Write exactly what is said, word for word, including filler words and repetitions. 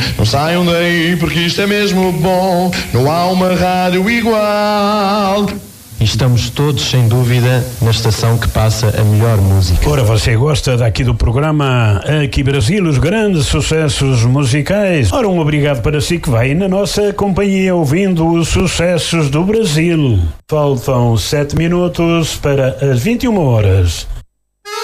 Não saiam daí porque isto é mesmo bom. Não há uma rádio igual. E estamos todos, sem dúvida, na estação que passa a melhor música. Ora, você gosta daqui do programa Aqui Brasil, os grandes sucessos musicais? Ora, um obrigado para si que vai na nossa companhia ouvindo os sucessos do Brasil. Faltam sete minutos para as vinte e uma horas.